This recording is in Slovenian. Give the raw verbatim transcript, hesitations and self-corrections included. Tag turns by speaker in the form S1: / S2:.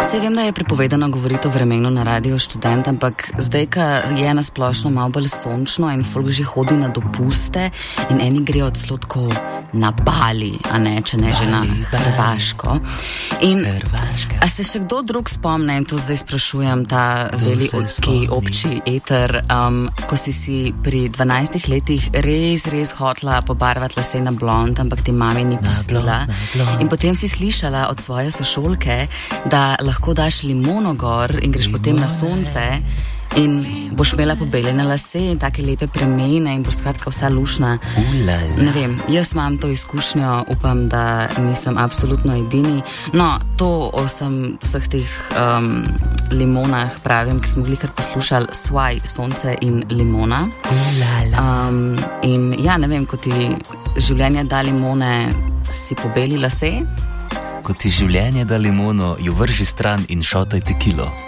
S1: Saj vem, da je prepovedano govoriti o vremenu na Radiu Študent, ampak zdaj, ko je na splošno malo bolj sončno in folk že hodi na dopuste in eni grejo celo tako na Bali, a ne, če ne že na Hrvaško. In
S2: Hrvaška.
S1: A se še kdo drug spomne, in to zdaj sprašujem, ta veliki obči eter, um, ko si si pri dvanajstih letih res, res hotla pobarvati lase na blond, ampak ti mami ni pustila. In potem si slišala od svoje sošolke, da lahko daš limono gor in greš potem na sonce in boš imela pobeljene lase in take lepe premene in boš skratka vsa lušna.
S2: Ulala.
S1: Ne vem, jaz imam to izkušnjo, upam, da nisem absolutno edini. No, to o vsem, vseh teh um, limonah pravim, ki smo bili kar poslušali, Swaj, sonce in limona. Um, in ja, ne vem, ko ti življenje da limone, si pobeli lase.
S2: Ko ti življenje da limono, jo vrži stran in šotaj tekilo.